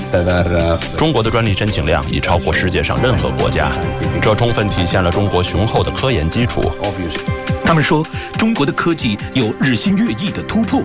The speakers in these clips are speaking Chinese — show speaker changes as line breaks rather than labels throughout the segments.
中国的专利申请量已超过世界上任何国家，这充分体现了中国雄厚的科研基础。
他们说，中国的科技有日新月异的突破。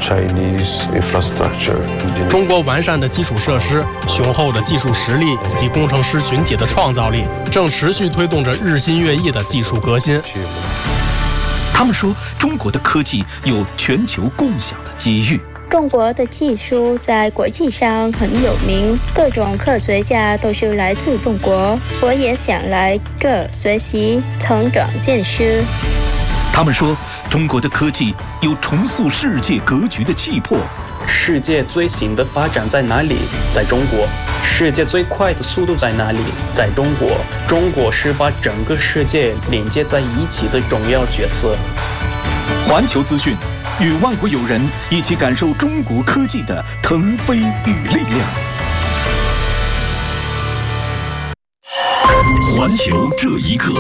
中国完善的基础设施、雄厚的技术实力以及工程师群体的创造力，正持续推动着日新月异的技术革新。
他们说，中国的科技有全球共享的机遇。
中国的技术在国际上很有名，各种科学家都是来自中国。我也想来这学习、成长见识。
他们说，中国的科技有重塑世界格局的气魄。
世界最新的发展在哪里？在中国。世界最快的速度在哪里？在中国。中国是把整个世界连接在一起的重要角色。
环球资讯，与外国友人一起感受中国科技的腾飞与力量。环球这一刻。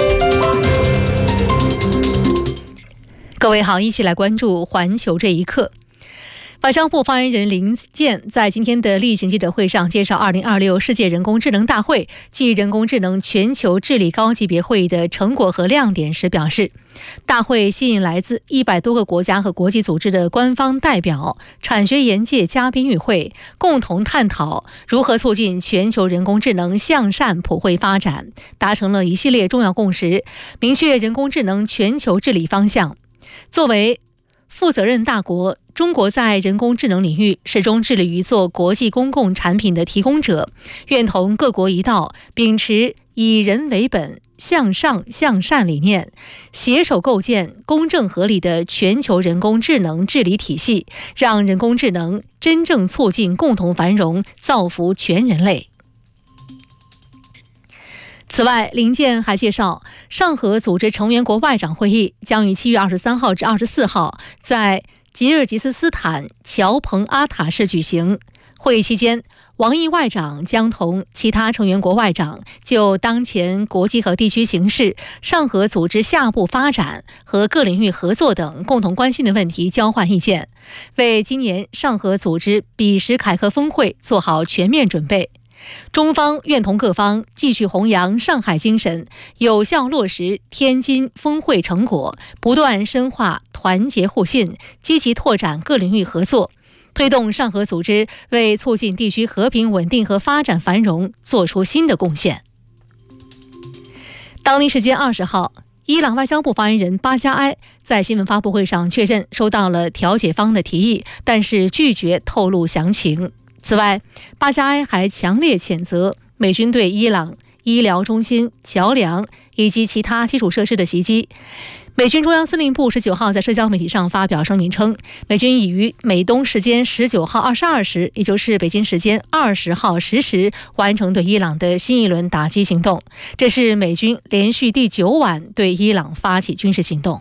各位好，一起来关注环球这一刻。外交部发言人林健在今天的例行记者会上介绍2026世界人工智能大会暨人工智能全球治理高级别会议的成果和亮点时表示，大会吸引来自100多个国家和国际组织的官方代表、产学研界嘉宾与会，共同探讨如何促进全球人工智能向善普惠发展，达成了一系列重要共识，明确人工智能全球治理方向。作为负责任大国，中国在人工智能领域始终致力于做国际公共产品的提供者，愿同各国一道，秉持以人为本、向上向善理念，携手构建公正合理的全球人工智能治理体系，让人工智能真正促进共同繁荣，造福全人类。此外，林健还介绍，上合组织成员国外长会议将于7月23号至24号在吉尔吉斯斯坦乔彭阿塔市举行。会议期间，王毅外长将同其他成员国外长就当前国际和地区形势、上合组织下步发展和各领域合作等共同关心的问题交换意见，为今年上合组织比什凯克峰会做好全面准备。中方愿同各方继续弘扬上海精神，有效落实天津峰会成果，不断深化团结互信，积极拓展各领域合作，推动上合组织为促进地区和平稳定和发展繁荣做出新的贡献。当地时间20号，伊朗外交部发言人巴加埃在新闻发布会上确认收到了调解方的提议，但是拒绝透露详情。此外，巴加埃还强烈谴责美军对伊朗医疗中心、桥梁以及其他基础设施的袭击。美军中央司令部19号在社交媒体上发表声明称，美军已于美东时间19号22时，也就是北京时间20号10时，完成对伊朗的新一轮打击行动。这是美军连续第9晚对伊朗发起军事行动。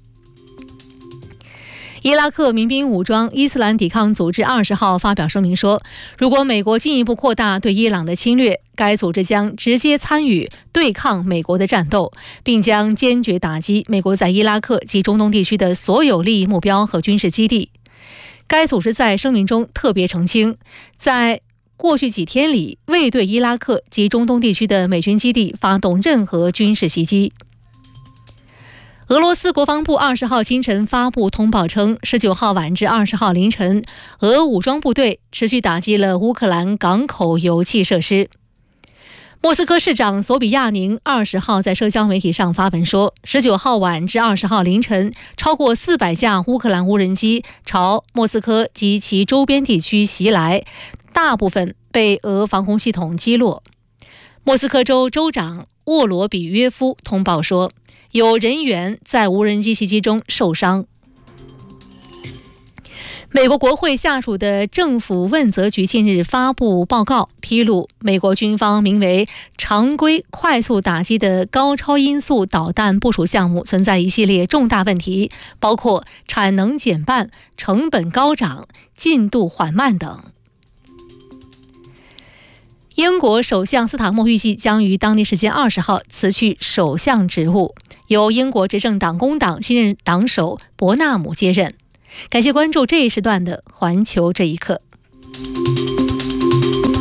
伊拉克民兵武装伊斯兰抵抗组织20号发表声明说，如果美国进一步扩大对伊朗的侵略，该组织将直接参与对抗美国的战斗，并将坚决打击美国在伊拉克及中东地区的所有利益目标和军事基地。该组织在声明中特别澄清，在过去几天里未对伊拉克及中东地区的美军基地发动任何军事袭击。俄罗斯国防部20号清晨发布通报称，19号晚至20号凌晨，俄武装部队持续打击了乌克兰港口油气设施。莫斯科市长索比亚宁20号在社交媒体上发文说，19号晚至20号凌晨，超过400架乌克兰无人机朝莫斯科及其周边地区袭来，大部分被俄防空系统击落。莫斯科州州长沃罗比约夫通报说，有人员在无人机袭击中受伤。美国国会下属的政府问责局近日发布报告，披露美国军方名为常规快速打击的高超音速导弹部署项目存在一系列重大问题，包括产能减半、成本高涨、进度缓慢等。英国首相斯塔默预计将于当地时间20号辞去首相职务，由英国执政党工党新任党首伯纳姆接任。感谢关注这一时段的环球这一刻。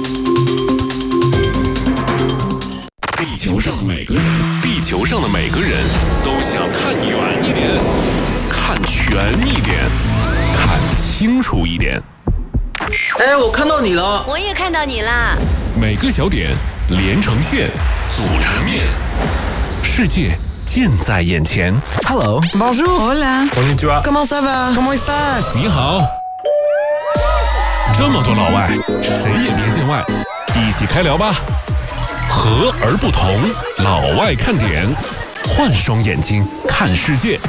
球上每个人，地球上的每个人都想看远一点，看全一点，看清楚一点。
哎，我看到你了，
我也看到你啦。
每个小点连成线，组成面，世界近在眼前。
Hello, bonjour,
hola,
konnichiwa,
comment ça va, comment estás？
你好。这么多老外，谁也别见外，一起开聊吧。和而不同，老外看点，换双眼睛看世界。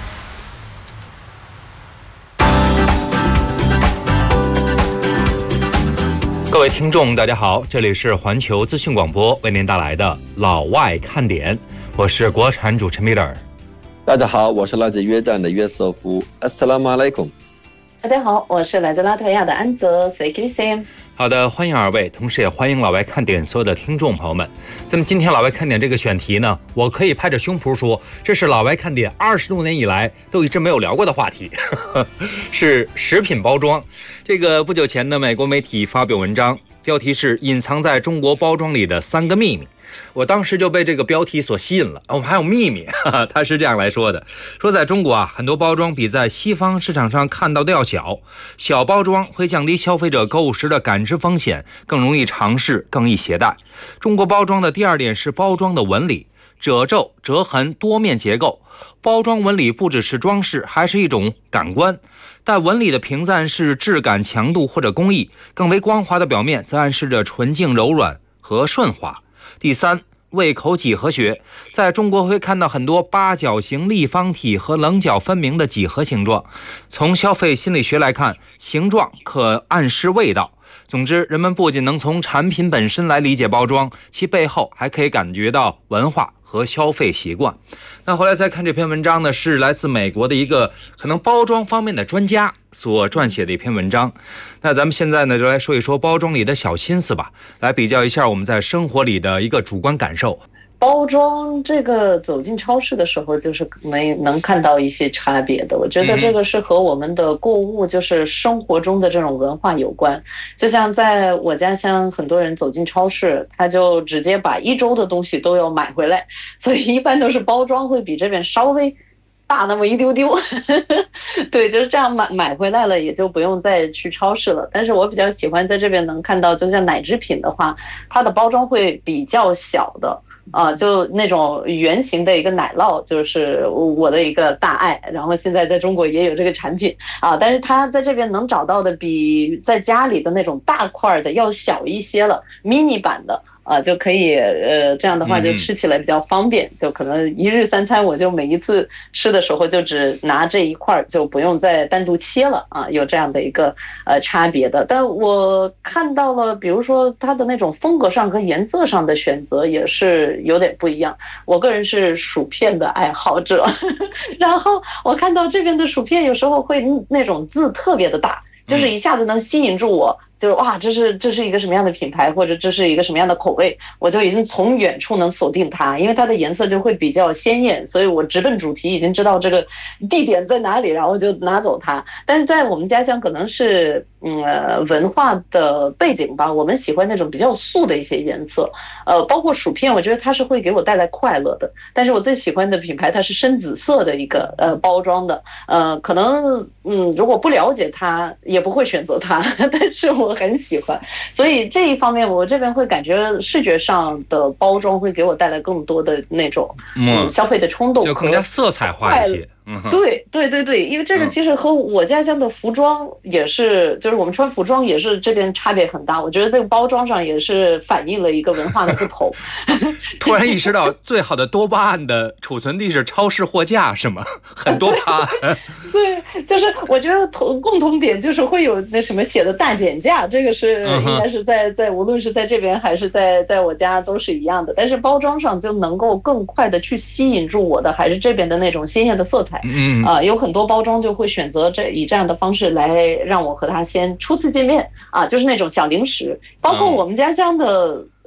各位听众大家好，这里是环球资讯广播为您带来的老外看点，我是国产主持 Miller。
大家好，我是来自约旦的约瑟夫。 Assalamu alaikum。
大家好，我是来自拉脱维亚的安泽。 Salam。
好的，欢迎二位，同时也欢迎老外看点所有的听众朋友们。咱们今天老外看点这个选题呢，我可以拍着胸脯说，这是老外看点20多年以来都一直没有聊过的话题是食品包装。这个不久前呢，美国媒体发表文章，标题是隐藏在中国包装里的3个秘密。我当时就被这个标题所吸引了。我们还有秘密，他是这样来说的，说在中国啊，很多包装比在西方市场上看到的要小，小包装会降低消费者购物时的感知风险，更容易尝试，更易携带。中国包装的第2点是包装的纹理，褶皱、折痕、多面结构。包装纹理不只是装饰，还是一种感官。带纹理的屏子暗示质感、强度或者工艺，更为光滑的表面则暗示着纯净、柔软和顺滑。第3，胃口几何学，在中国会看到很多八角形、立方体和棱角分明的几何形状。从消费心理学来看，形状可暗示味道。总之，人们不仅能从产品本身来理解包装，其背后还可以感觉到文化和消费习惯。那后来再看这篇文章呢，是来自美国的一个可能包装方面的专家所撰写的一篇文章。那咱们现在呢，就来说一说包装里的小心思吧，来比较一下我们在生活里的一个主观感受。
包装这个走进超市的时候，就是能看到一些差别的。我觉得这个是和我们的购物，就是生活中的这种文化有关。就像在我家乡，很多人走进超市，他就直接把1周的东西都要买回来，所以一般都是包装会比这边稍微大那么一丢丢对，就是这样买回来了，也就不用再去超市了。但是我比较喜欢在这边能看到，就像奶制品的话，它的包装会比较小的。就那种圆形的一个奶酪，就是我的一个大爱，然后现在在中国也有这个产品但是它在这边能找到的比在家里的那种大块的要小一些了，mini 版的就可以这样的话就吃起来比较方便，就可能1日3餐我就每一次吃的时候就只拿这一块，就不用再单独切了有这样的一个差别的。但我看到了，比如说它的那种风格上和颜色上的选择也是有点不一样。我个人是薯片的爱好者然后我看到这边的薯片有时候会那种字特别的大，就是一下子能吸引住我，就是哇，这是一个什么样的品牌，或者这是一个什么样的口味，我就已经从远处能锁定它，因为它的颜色就会比较鲜艳，所以我直奔主题，已经知道这个地点在哪里，然后就拿走它。但是在我们家乡可能是文化的背景吧，我们喜欢那种比较素的一些颜色，包括薯片，我觉得它是会给我带来快乐的。但是我最喜欢的品牌它是深紫色的一个包装的，可能如果不了解它也不会选择它，但是我很喜欢，所以这一方面我这边会感觉视觉上的包装会给我带来更多的那种消费的冲动，
就更加色彩化一些。
对，因为这个其实和我家乡的服装也是，就是我们穿服装也是这边差别很大。我觉得这个包装上也是反映了一个文化的不同。
突然意识到，最好的多巴胺的储存地是超市货架，是吗？很多巴胺。
对，就是我觉得共同点就是会有那什么写的大减价，这个是应该是在无论是在这边还是在我家都是一样的。但是包装上就能够更快的去吸引住我的还是这边的那种鲜艳的色彩。有很多包装就会选择以这样的方式来让我和他先初次见面就是那种小零食，包括我们家乡的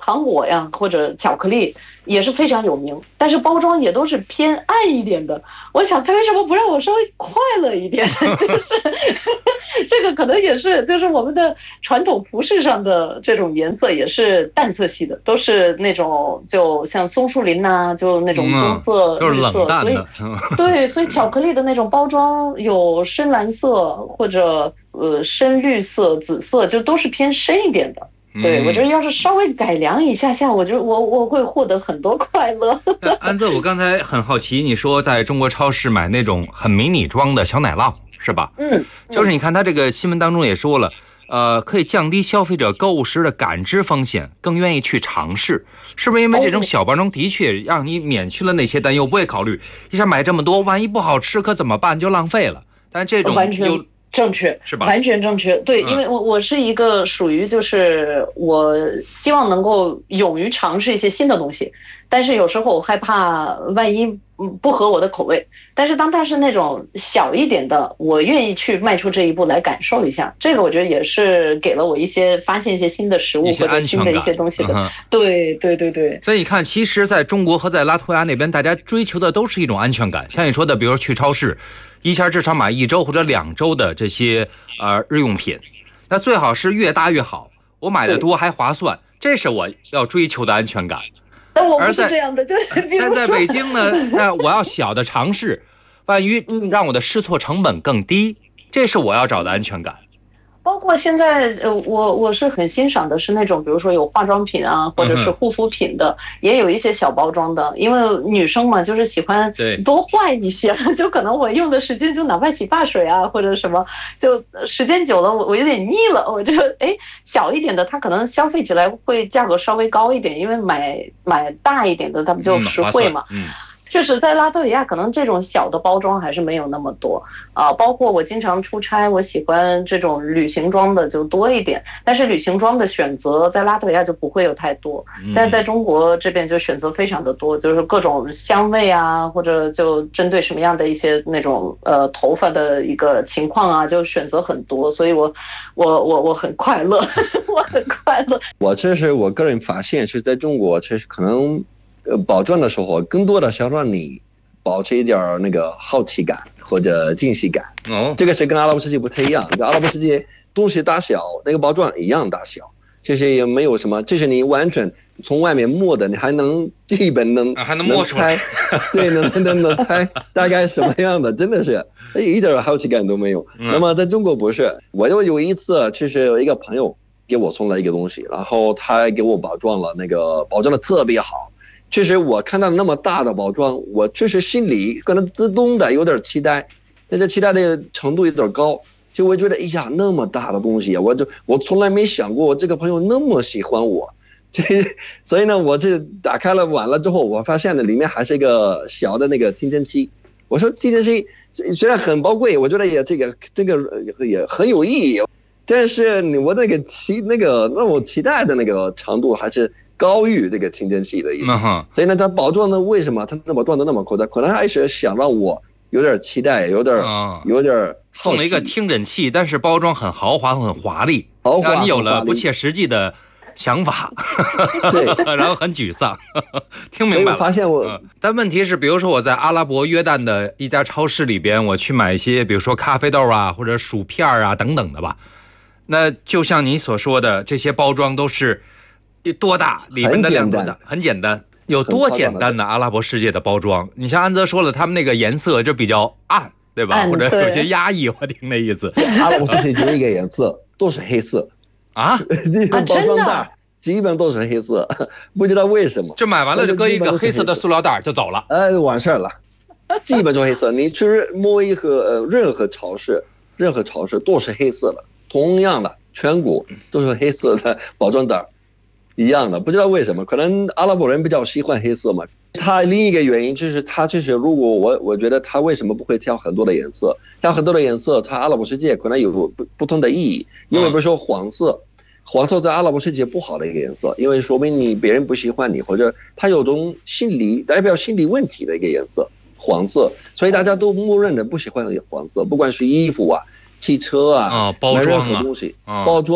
糖果呀或者巧克力也是非常有名，但是包装也都是偏暗一点的。我想他为什么不让我稍微快乐一点？就是这个可能也是，就是我们的传统服饰上的这种颜色也是淡色系的，都是那种就像松树林呐，就那种棕色、
就是冷淡的。
对，所以巧克力的那种包装有深蓝色或者深绿色、紫色，就都是偏深一点的。对，我觉得要是稍微改良一下，我觉得我会获得很多快乐。
安泽，我刚才很好奇，你说在中国超市买那种很迷你装的小奶酪是吧？就是你看他这个新闻当中也说了，可以降低消费者购物时的感知风险，更愿意去尝试，是不是因为这种小包装的确让你免去了那些担忧，不会考虑一下买这么多，万一不好吃可怎么办，就浪费了？但这种又
正确
是吧？
完全正确，对，因为我是一个属于就是我希望能够勇于尝试一些新的东西，但是有时候我害怕万一不合我的口味。但是当它是那种小一点的，我愿意去迈出这一步来感受一下，这个我觉得也是给了我一些发现一些新的食物或者新的一些东西的。对。
所以你看，其实在中国和在拉脱维亚那边，大家追求的都是一种安全感。像你说的，比如说去超市，一下至少买1周或者2周的这些日用品，那最好是越大越好，我买的多还划算，这是我要追求的安全感。
但我不是这样的，
但在北京呢，那我要小的尝试，万一让我的试错成本更低，这是我要找的安全感。
包括现在，我是很欣赏的是那种，比如说有化妆品啊，或者是护肤品的，也有一些小包装的，因为女生嘛，就是喜欢多换一些，就可能我用的时间就哪怕洗发水啊或者什么，就时间久了我有点腻了，我觉得小一点的它可能消费起来会价格稍微高一点，因为买大一点的它不就实惠嘛。确实，在拉脱维亚可能这种小的包装还是没有那么多包括我经常出差，我喜欢这种旅行装的就多一点，但是旅行装的选择在拉脱维亚就不会有太多。但是在中国这边就选择非常的多，就是各种香味啊，或者就针对什么样的一些那种头发的一个情况啊，就选择很多，所以我很快乐，我很快乐。
这是我个人发现，是在中国其实可能。包装的时候，更多的是要让你保持一点那个好奇感或者惊喜感。这个是跟阿拉伯世界不太一样。阿拉伯世界东西大小，那个包装一样大小，这些也没有什么，这是你完全从外面摸的，你还能基本
还能摸出来，
对，能猜大概什么样的，真的是一点好奇感都没有。那么在中国不是，我有一次，其实有一个朋友给我送了一个东西，然后他给我包装了，那个包装的特别好。其实我看到那么大的包装，我确实心里可能自动的有点期待，但是期待的程度有点高，就我觉得那么大的东西，我从来没想过我这个朋友那么喜欢我，所以呢，我这打开了完了之后，我发现呢里面还是一个小的那个清真机。我说清真机虽然很宝贵，我觉得这个也很有意义，但是我让我期待的那个程度还是高于这个清真机的意思。所以呢，它包装的为什么它包装的那么酷？可能还是想让我有点期待，有点
送了一个听诊器，但是包装很豪华很华丽，让你有了不切实际的想法，对，然后很沮丧。听明白了。
发现
但问题是，比如说我在阿拉伯约旦的一家超市里边，我去买一些，比如说咖啡豆啊，或者薯片啊等等的吧。那就像你所说的，这些包装都是多大，里面的量多大，很简单。有多简单的阿拉伯世界的包装？你像安泽说了，他们那个颜色就比较暗，对吧？或者有些压抑，我听那意思。
阿拉伯世界就一个颜色，都是黑色
啊，
这个包装袋基本都是黑色，不知道为什么。
就买完了就搁一个黑色的塑料袋就走了，
完事了，基本就黑色。你去摸一个任何超市都是黑色的，同样的全国都是黑色的包装袋。一样的，不知道为什么，可能阿拉伯人比较喜欢黑色嘛。他另一个原因就是如果我觉得他为什么不会挑很多的颜色？挑很多的颜色，他阿拉伯世界可能有不同的意义。因为比如说黄色在阿拉伯世界不好的一个颜色，因为说明别人不喜欢你，或者他有种代表心理问题的一个颜色，黄色，所以大家都默认的不喜欢黄色，不管是衣服啊、汽车啊、
包装啊，
任何东西，包装。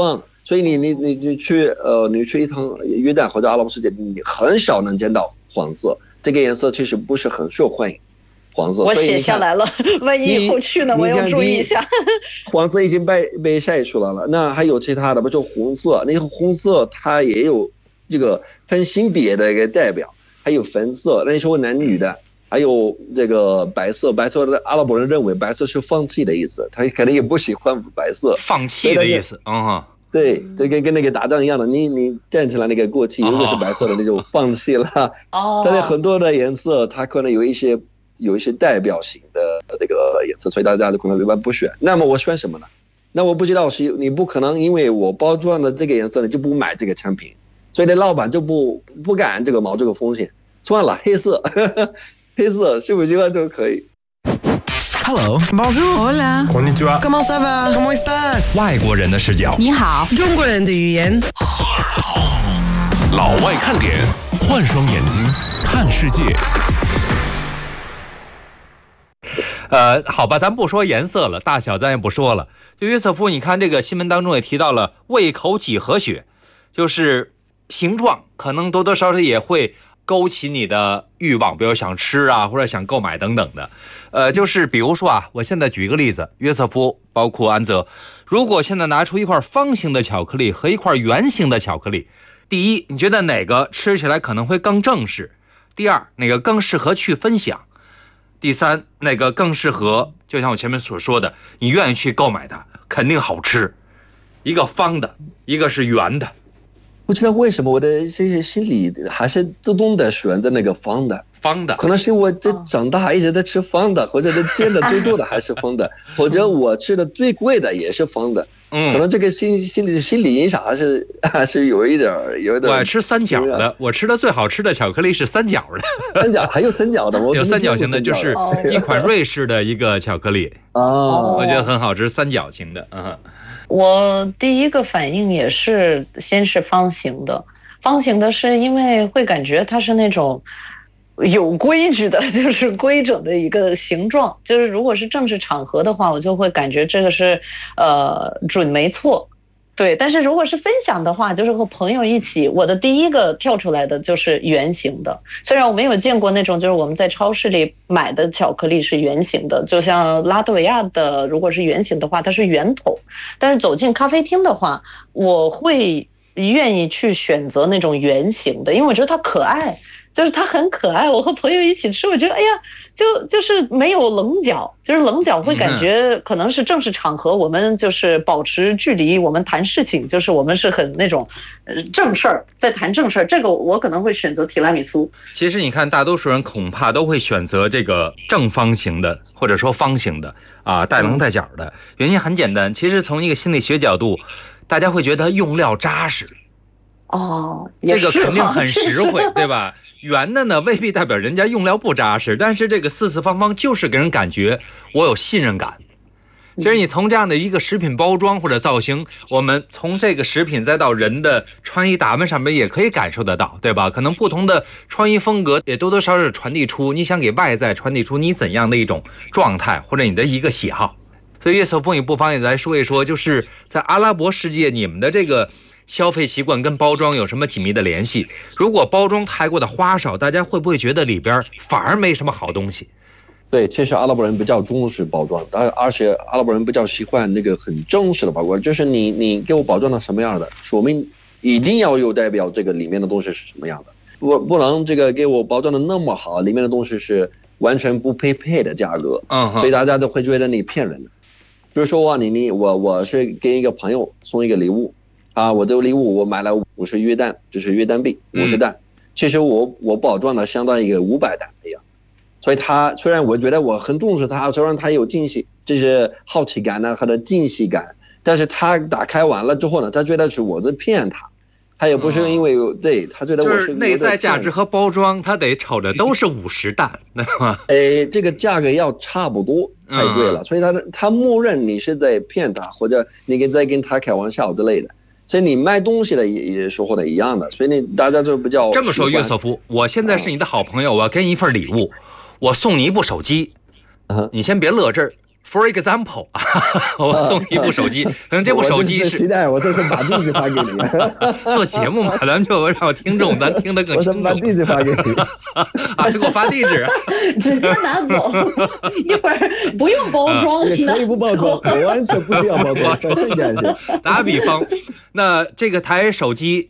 所以你去一趟约旦或者阿拉伯世界，你很少能见到黄色，这个颜色其实不是很受欢迎。黄色，
我写下来了，万一以后去呢，我要注意一下。
黄色已经被晒出来了，那还有其他的，比如说红色，那个红色它也有这个分性别的一个代表，还有粉色，那你说男女的，还有这个白色，白色的阿拉伯人认为白色是放弃的意思，他可能也不喜欢白色，
放弃的意思，
对，这个跟那个打仗一样的，你站起来那个国旗如果是白色的，那就放弃了。但是很多的颜色它可能有一些代表性的这个颜色，所以大家可能一般不选。那么我选什么呢？那我不知道你不可能因为我包装的这个颜色你就不买这个产品，所以那老板就不敢这个冒这个风险。算了，黑色，黑色15几万都可以。
Hello, bonjour, hola, konnichiwa, comment ça va, comment estás？
外国人的视角，
你好，中国人的语言。
老外看点，换双眼睛看世界。
好吧，咱不说颜色了，大小咱也不说了。就约瑟夫，你看这个新闻当中也提到了胃口几何学，就是形状可能多多少少也会勾起你的欲望，比如想吃啊，或者想购买等等的。就是比如说啊，我现在举一个例子，约瑟夫包括安泽，如果现在拿出一块方形的巧克力和一块圆形的巧克力，第一，你觉得哪个吃起来可能会更正式？第二，哪个更适合去分享？第三，那个更适合，就像我前面所说的，你愿意去购买的，肯定好吃。一个方的，一个是圆的。
不知道为什么我的这些心里还是自动的选择那个方的，可能是我这长大一直在吃方的，或者见的最多的还是方的，或者我吃的最贵的也是方的。可能这个心理影响还是有一点。我
爱吃三角的，我吃的最好吃的巧克力是三角的。
三角还有三角的，
有三角形的，就是一款瑞士的一个巧克力。我觉得很好吃，三角形的。
我第一个反应也是先是方形的，方形的是因为会感觉它是那种有规矩的，就是规整的一个形状，就是如果是正式场合的话，我就会感觉这个是准没错。对，但是如果是分享的话，就是和朋友一起，我的第一个跳出来的就是圆形的。虽然我没有见过那种就是我们在超市里买的巧克力是圆形的，就像拉脱维亚的，如果是圆形的话，它是圆筒。但是走进咖啡厅的话，我会愿意去选择那种圆形的，因为我觉得它可爱。就是它很可爱，我和朋友一起吃，我觉得哎呀，就是没有棱角，就是棱角会感觉可能是正式场合，我们就是保持距离，我们谈事情，就是我们是很那种正事儿，在谈正事儿。这个我可能会选择提拉米苏。
其实你看，大多数人恐怕都会选择这个正方形的，或者说方形的啊，带棱带角的。原因很简单，其实从一个心理学角度，大家会觉得用料扎实。这个肯定很实惠，对吧？圆的呢未必代表人家用料不扎实，但是这个四四方方就是给人感觉我有信任感。其实你从这样的一个食品包装或者造型，我们从这个食品再到人的穿衣打扮上面也可以感受得到，对吧？可能不同的穿衣风格也多多少少传递出你想给外在传递出你怎样的一种状态，或者你的一个喜好。所以约瑟夫你不妨也来说一说，就是在阿拉伯世界你们的这个消费习惯跟包装有什么紧密的联系？如果包装太过的花哨，大家会不会觉得里边反而没什么好东西？
对，其实阿拉伯人比较重视包装，而且阿拉伯人比较喜欢那个很正式的包装，就是你给我包装的什么样的，说明一定要有代表这个里面的东西是什么样的，不能这个给我包装的那么好，里面的东西是完全不配的价格，所以大家都会觉得你骗人的。比如说我是给一个朋友送一个礼物。我这个礼物我买了50约旦，就是约旦币50旦。其实我包装的相当于一个500旦一样，所以他虽然我觉得我很重视他，虽然他有惊喜，这些好奇感呢，他的惊喜感，但是他打开完了之后呢，他觉得是我在骗他，他也不是因为他觉得我是
内在价值和包装，他得瞅着都是50旦，对吧？
这个价格要差不多才对了，所以他默认你是在骗他，或者你在跟他开玩笑之类的。所以你卖东西的也说的一样的，所以大家就比较
这么说。约瑟夫，我现在是你的好朋友，我要给你一份礼物，我送你一部手机，你先别乐这儿， For example， 我送你一部手机，可能这部手机是
期待，我这是把地址发给你。
做节目嘛，咱们就让听众咱听得更清楚。
我把地址发给你
啊，就给我发地址，
直接拿走，一会儿不用包装，
也可以不包装，我完全不需要包装。感谢。
打比方，那这个台手机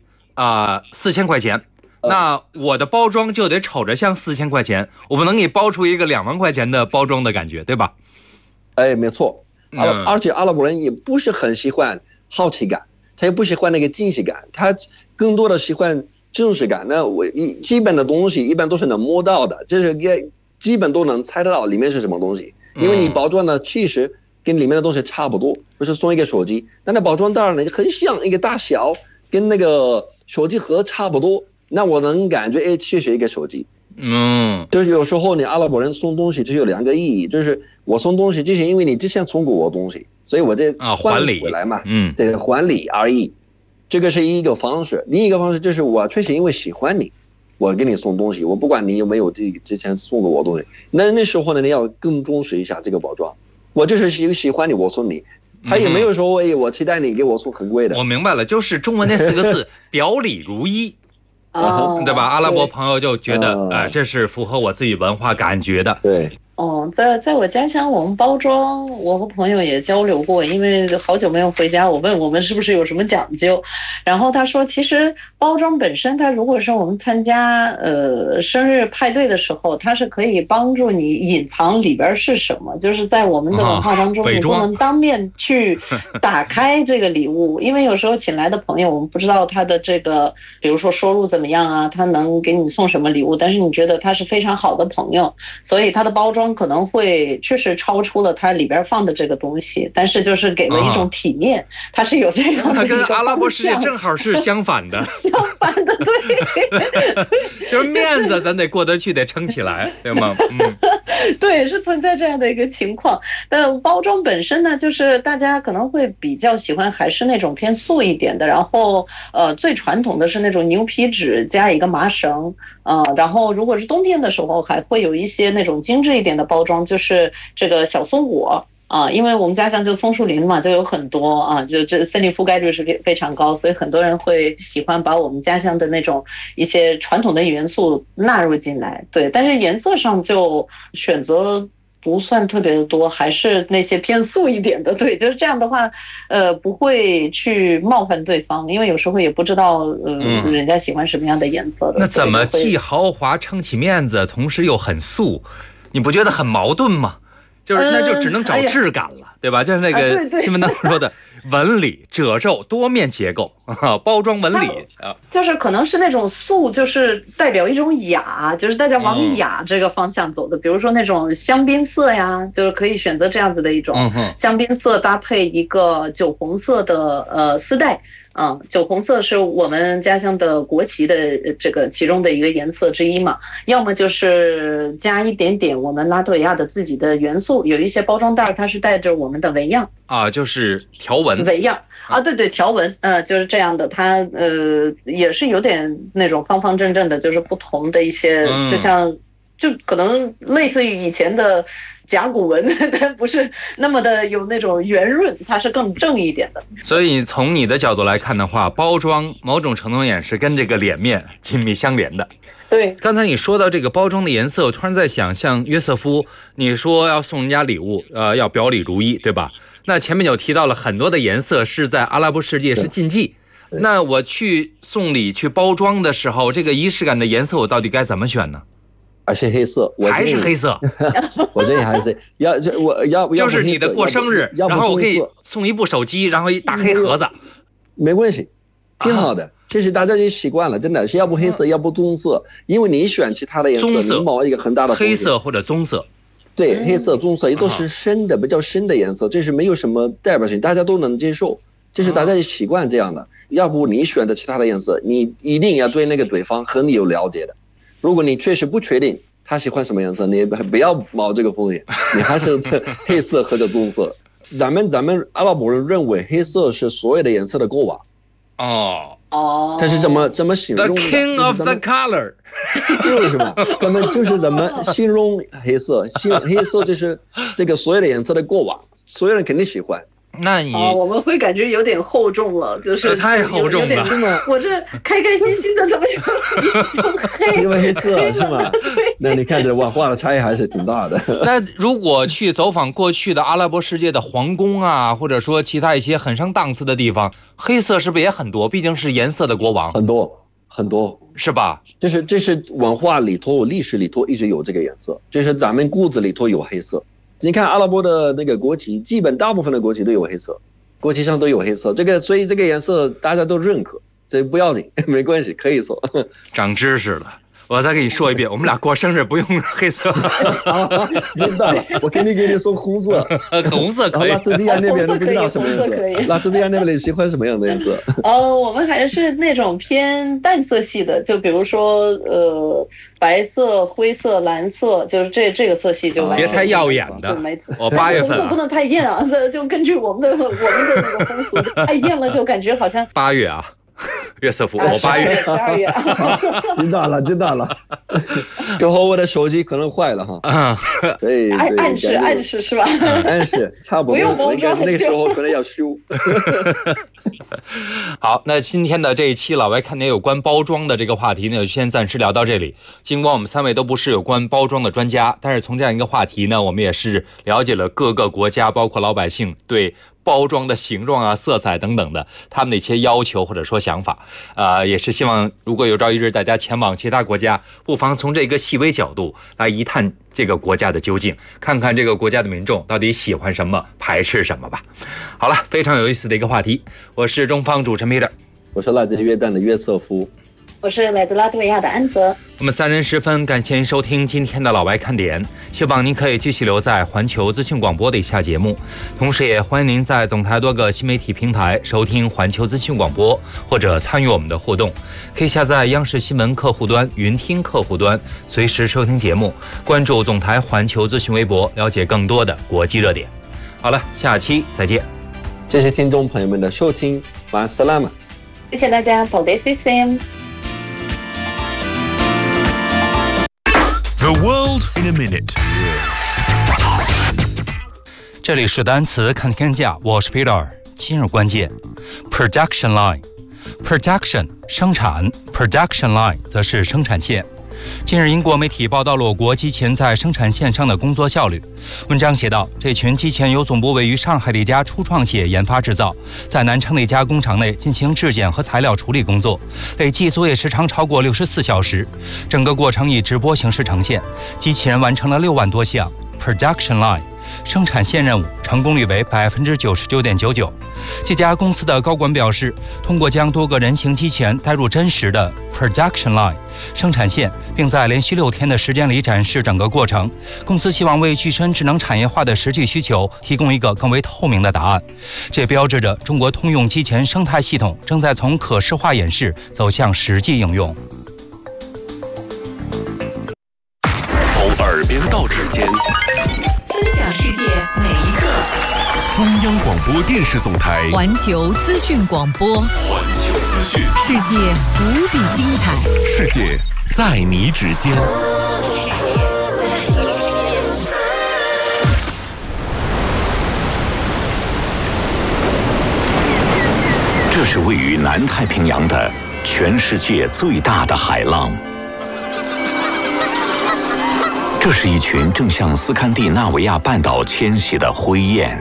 4000块钱。那我的包装就得瞅着像4000块钱，我不能给你包出一个2万块钱的包装的感觉，对吧？
哎，没错。而且阿拉伯人也不是很喜欢好奇感，他也不喜欢那个惊喜感，他更多的喜欢真实感。那我基本的东西一般都是能摸到的，就是基本都能猜得到里面是什么东西，因为你包装的其实跟里面的东西差不多，不是送一个手机，但那包装袋呢很像一个大小，跟那个手机盒差不多。那我能感觉，哎，确实一个手机。就是有时候你阿拉伯人送东西只有2个意义，就是我送东西之前，因为你之前送过我东西，所以我这
还礼
回来嘛，对，还礼而已。这个是一个方式，另一个方式就是我确实因为喜欢你，我给你送东西，我不管你有没有之前送过我东西，那时候呢，你要更重视一下这个包装。我就是喜欢你，我送你。他也没有说，哎，我期待你给我送很贵的。
我明白了，就是中文那4个字，表里如一。对吧？阿拉伯朋友就觉得，这是符合我自己文化感觉的。
对。
在我家乡，我们包装，我和朋友也交流过，因为好久没有回家，我问我们是不是有什么讲究，然后他说，其实包装本身，它如果是我们参加生日派对的时候，它是可以帮助你隐藏里边是什么，就是在我们的文化当中，你不能当面去打开这个礼物，因为有时候请来的朋友，我们不知道他的这个，比如说收入怎么样啊，他能给你送什么礼物，但是你觉得他是非常好的朋友，所以他的包装可能会确实超出了它里边放的这个东西，但是就是给了一种体面，它是有这样的一个方向。
跟阿拉伯世界正好是相反的。
相反的，对。
就是面子咱得过得去，得撑起来，对吗？
对，是存在这样的一个情况。但包装本身呢，就是大家可能会比较喜欢还是那种偏素一点的，然后最传统的是那种牛皮纸加一个麻绳，然后如果是冬天的时候，还会有一些那种精致一点的包装，就是这个小松果。因为我们家乡就松树林嘛，就有很多就这森林覆盖率是非常高，所以很多人会喜欢把我们家乡的那种一些传统的元素纳入进来。对，但是颜色上就选择不算特别的多，还是那些偏素一点的。对，就是这样的话，不会去冒犯对方，因为有时候也不知道人家喜欢什么样的颜色的。
那怎么既豪华撑起面子，同时又很素？你不觉得很矛盾吗？就是那就只能找质感了，对吧？就是那个新闻当中说的纹理、褶皱、多面结构包装纹理
就是可能是那种素，就是代表一种雅，就是大家往雅这个方向走的。比如说那种香槟色呀，就是可以选择这样子的一种香槟色搭配一个酒红色的丝带。酒红色是我们家乡的国旗的这个其中的一个颜色之一嘛，要么就是加一点点我们拉脱维亚的自己的元素，有一些包装袋它是带着我们的纹样
就是条纹
纹样对，条纹就是这样的，它也是有点那种方方正正的，就是不同的一些就可能类似于以前的甲骨文，但不是那么的有那种圆润，它是更正一点的。
所以从你的角度来看的话，包装某种程度也是跟这个脸面紧密相连的。
对，
刚才你说到这个包装的颜色，我突然在想，像约瑟夫，你说要送人家礼物，要表里如一，对吧？那前面有提到了很多的颜色是在阿拉伯世界是禁忌。那我去送礼去包装的时候，这个仪式感的颜色我到底该怎么选呢？
还是黑色，
还是黑色。
我建议还是要
就是你的过生日，然后我可以送一部手机，然后一大黑盒子，
没关系，挺好的。其实大家就习惯了，真的是要不黑色，要不棕色，因为你选其他的颜色，
棕色
冒一个很大的
黑色或者棕色。
对，黑色、棕色也都是深的，比较深的颜色，这是没有什么代表性，大家都能接受，就是大家也习惯这样的。要不你选的其他的颜色，你一定要对那个对方很有了解的。如果你确实不确定他喜欢什么颜色，你不要冒这个风险，你还是黑色或者棕色。咱们阿拉伯人认为黑色是所有的颜色的国王。
哦，
这是怎么形容的？
The king of the color。
就是嘛，他们就是怎么形容黑色？黑色就是这个所有的颜色的过往，所有人肯定喜欢。
那你
我们会感觉有点厚重了，就是
太厚重了。
我这开开心心的，怎么就黑？
因为黑色是吗？那你看这文化的差异还是挺大的。
那如果去走访过去的阿拉伯世界的皇宫啊，或者说其他一些很上档次的地方，黑色是不是也很多？毕竟是颜色的国王，
很多，
是吧？
这是文化里头、历史里头一直有这个颜色，就是咱们骨子里头有黑色。你看阿拉伯的那个国旗，基本大部分的国旗都有黑色，国旗上都有黑色，所以这个颜色大家都认可，这不要紧，没关系，可以说。
长知识了。我再给你说一遍，我们俩过生日不用黑色。
明白了，我肯定给你送红色。
红色可以。
拉脱维亚那边不知道什么颜色。拉脱维亚那边你喜欢什么样的颜色？
我们还是那种偏淡色系的，就比如说白色、灰色、蓝色，就是这个色系就
别太耀眼的。我8月份
红色不能太艳啊，就根据我们的那个风俗，就太艳了就感觉好像
8月啊。约瑟夫，我8月、
12月，
知道了。之后我的手机可能坏了哈。对，
暗示是吧？
暗示差不多。
不用包装，
那个时候可能要修。
好，那今天的这一期老外看点有关包装的这个话题呢，就先暂时聊到这里。尽管我们3位都不是有关包装的专家，但是从这样一个话题呢，我们也是了解了各个国家，包括老百姓对包装的形状啊、色彩等等的他们的一些要求或者说想法，也是希望如果有朝一日大家前往其他国家，不妨从这个细微角度来一探这个国家的究竟，看看这个国家的民众到底喜欢什么、排斥什么吧。好了，非常有意思的一个话题，我是中方主持人 Peter，
我是来自约旦的约瑟夫，
我是来自拉脱维亚的安泽。
我们3人十分感谢您收听今天的老外看点，希望您可以继续留在环球资讯广播的以下节目，同时也欢迎您在总台多个新媒体平台收听环球资讯广播，或者参与我们的互动，可以下载央视新闻客户端、云听客户端，随时收听节目，关注总台环球资讯微博，了解更多的国际热点。好了，下期再见。
谢谢听众朋友们的收听，马斯拉玛。
谢谢大家 ，Paldies
visiem。The world in a minute。
这里是单词看天价，我是 Peter。今日关键 ：production line。production 生产 ，production line 则是生产线。近日，英国媒体报道了我国机钳在生产线上的工作效率。文章写道，这群机钳由总部位于上海的一家初创企业研发制造，在南昌的一家工厂内进行质检和材料处理工作，累计作业时长超过64小时。整个过程以直播形式呈现，机器人完成了6万多项 production line 生产线任务，成功率为99.99%。这家公司的高管表示，通过将多个人形机器人带入真实的 production line 生产线，并在连续6天的时间里展示整个过程，公司希望为具身智能产业化的实际需求提供一个更为透明的答案。这标志着中国通用机器人生态系统正在从可视化演示走向实际应用。
从耳边到指尖，
分享世界每一刻。
中央广播电视总台
环球资讯广播，
环球资讯，
世界无比精彩，
世界在你指尖，
世界在你指尖。
这是位于南太平洋的全世界最大的海浪。这是一群正向斯堪的纳维亚半岛迁徙的灰雁。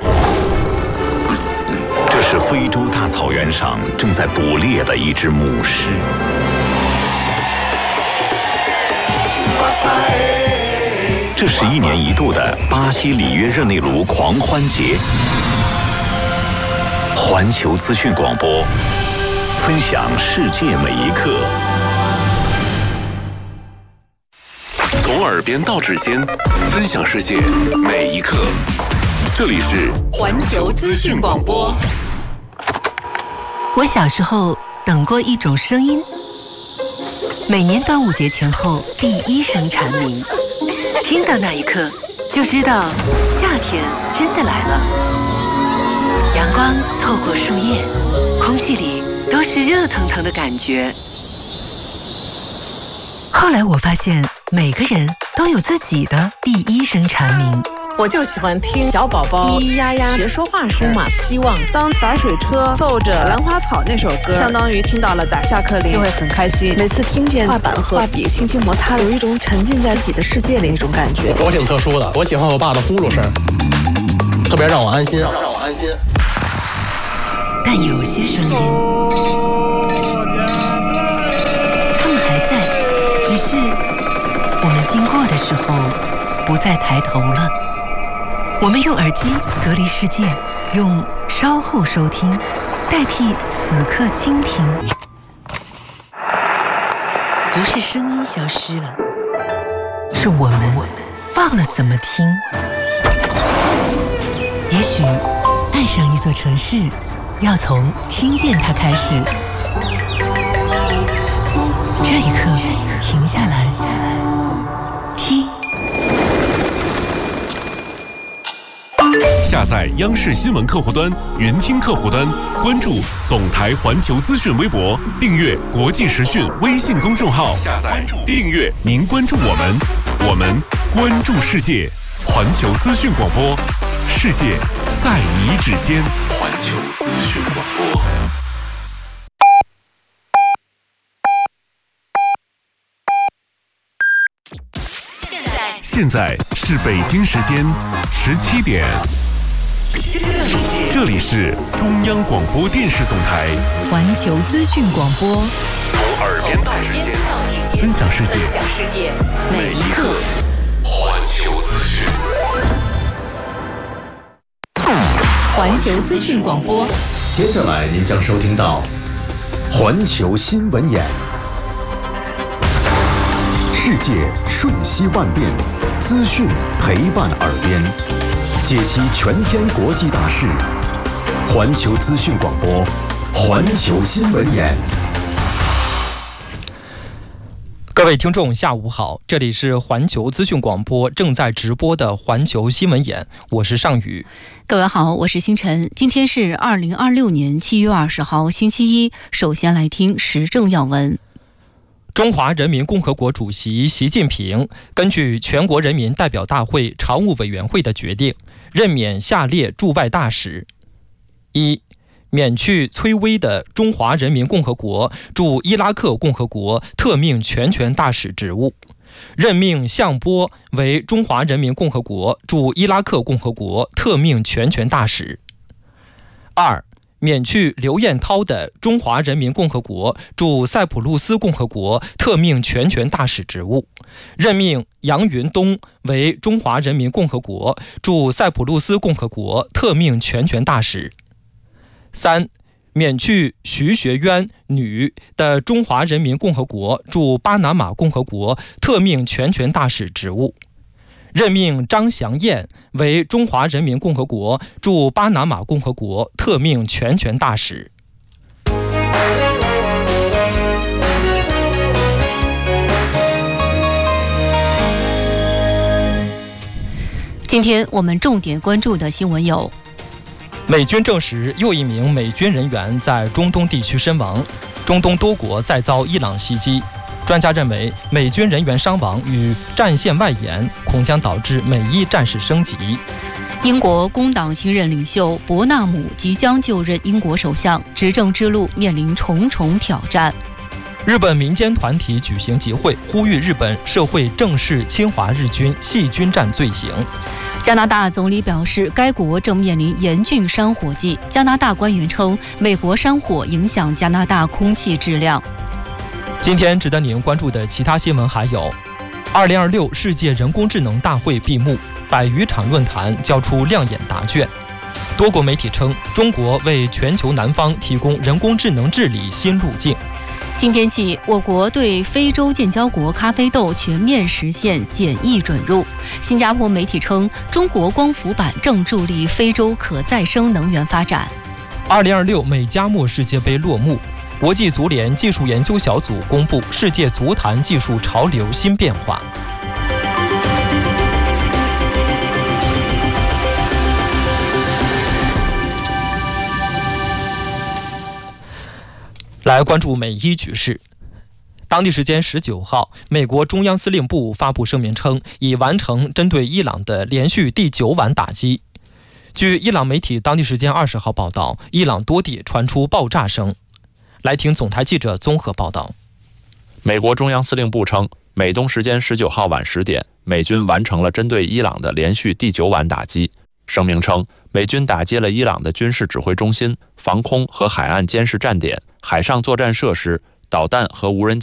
这是非洲大草原上正在捕猎的一只母狮。这是1年1度的巴西里约热内卢狂欢节。环球资讯广播，分享世界每一刻。
从耳边到指尖，分享世界每一刻。这里是
环球资讯广播。我小时候等过一种声音，每年端午节前后第1声蝉鸣，听到那一刻就知道夏天真的来了。阳光透过树叶，空气里都是热腾腾的感觉。后后来我发现，每个人都有自己的第一声蝉鸣。
我就喜欢听小宝宝咿咿呀呀学说话声嘛，希望当洒水车奏着兰花草那首歌，相当于听到了打下课铃，就会很开心。
每次听见画板和画笔轻轻摩擦，有一种沉浸在自己的世界里那种感觉。
我挺特殊的，我喜欢我爸的呼噜声，特别让我安心，让我安心。
但有些声音，他们还在，只是我们经过的时候不再抬头了。我们用耳机隔离世界，用稍后收听代替此刻倾听。不是声音消失了，是我们忘了怎么听。也许爱上一座城市，要从听见它开始。这一刻，停下来，听。
下载央视新闻客户端、云听客户端，关注总台环球资讯微博，订阅国际时讯微信公众号，下载、订阅，您关注我们，我们关注世界。环球资讯广播，世界在你指尖。环球资讯广播。现在是北京时间17点。这里是中央广播电视总台
环球资讯广播，
从耳边到指尖，分享世界，每一刻。环球资讯，
环球资讯广播。
接下来您将收听到环球新闻眼，世界瞬息万变，资讯陪伴耳边。解析全天国际大事，环球资讯广播，环球新闻眼。
各位听众，下午好，这里是环球资讯广播正在直播的环球新闻眼，我是尚宇。
各位好，我是星辰。今天是2026年7月20号，星期一。首先来听时政要闻。
中华人民共和国主席习近平根据全国人民代表大会常务委员会的决定，任免下列驻外大使：一、免去崔巍的中华人民共和国驻伊拉克共和国特命全权大使职务，任命向波为中华人民共和国驻伊拉克共和国特命全权大使；二、免去刘彦涛的中华人民共和国驻塞浦路斯共和国特命全权大使职务，任命杨云东为中华人民共和国驻塞浦路斯共和国特命全权大使。三、免去徐学渊女的中华人民共和国驻巴拿马共和国特命全权大使职务，任命张祥燕为中华人民共和国驻巴拿马共和国特命全权大使。
今天我们重点关注的新闻有：
美军证实又一名美军人员在中东地区身亡，中东多国再遭伊朗袭击。专家认为，美军人员伤亡与战线外延恐将导致美伊战事升级。
英国工党新任领袖伯纳姆即将就任英国首相，执政之路面临重重挑战。
日本民间团体举行集会，呼吁日本社会正视侵华日军细菌战罪行。
加拿大总理表示，该国正面临严峻山火季。加拿大官员称，美国山火影响加拿大空气质量。
今天值得您关注的其他新闻还有：2026世界人工智能大会闭幕，100余场论坛交出亮眼答卷。多国媒体称，中国为全球南方提供人工智能治理新路径。
今天起，我国对非洲建交国咖啡豆全面实现检疫准入。新加坡媒体称，中国光伏板正助力非洲可再生能源发展。
2026美加墨世界杯落幕，国际足联技术研究小组公布世界足坛技术潮流新变化。来关注美伊局势。 当地时间19号，美国中央司令部发布声明称，已完成针对伊朗的连续第9晚打击。据伊朗媒体当地时间20号报道，伊朗多地传出爆炸声。来听总台记者综合报道。
美国中央司令部称，美东时间19号晚10点，美军完成了针对伊朗的连续第9晚打击。声明称，美军打击了伊朗的军事指挥中心、防空和海岸监视站点、海上作战设施、导弹和无人机